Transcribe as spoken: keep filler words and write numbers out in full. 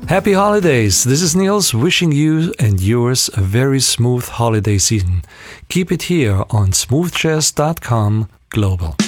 Happy holidays! This is Niels wishing you and yours a very smooth holiday season. Keep it here on smooth jazz dot com Global.